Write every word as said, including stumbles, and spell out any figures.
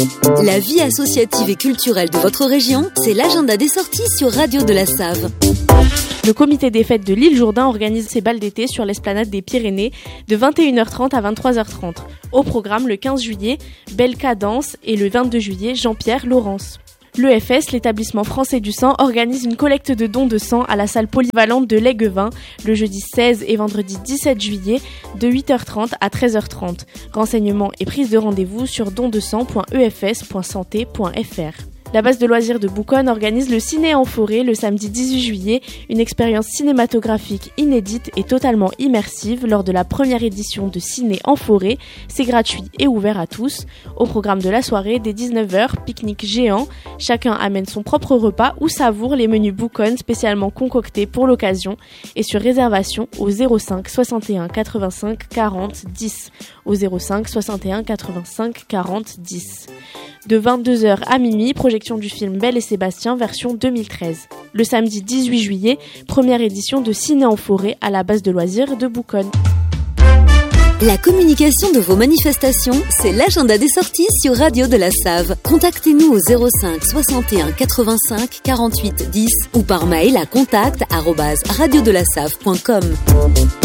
La vie associative et culturelle de votre région, c'est l'agenda des sorties sur Radio de la Save. Le comité des fêtes de l'île Jourdain organise ses balles d'été sur l'esplanade des Pyrénées de vingt et une heures trente à vingt-trois heures trente. Au programme, le quinze juillet, Belle Cadence et le vingt-deux juillet, Jean-Pierre Laurence. L'E F S, l'établissement français du sang, organise une collecte de dons de sang à la salle polyvalente de l'Aiguevin le jeudi seize et vendredi dix-sept juillet de huit heures trente à treize heures trente. Renseignements et prise de rendez-vous sur don de sang point e f s point santé point f r. La base de loisirs de Bouconne organise le Ciné en forêt le samedi dix-huit juillet, une expérience cinématographique inédite et totalement immersive lors de la première édition de Ciné en forêt. C'est gratuit et ouvert à tous. Au programme de la soirée, dès dix-neuf heures, pique-nique géant. Chacun amène son propre repas ou savoure les menus Bouconne spécialement concoctés pour l'occasion et sur réservation au zéro cinq soixante et un quatre-vingt-cinq quarante dix. Au zéro cinq soixante et un quatre-vingt-cinq quarante dix. De vingt-deux heures à minuit, projection du film Belle et Sébastien version deux mille treize. Le samedi dix-huit juillet, première édition de Ciné en forêt à la base de loisirs de Bouconne. La communication de vos manifestations, c'est l'agenda des sorties sur Radio de la Save. Contactez-nous au zéro cinq soixante et un quatre-vingt-cinq quarante-huit dix ou par mail à contact arobase radio de la save point com.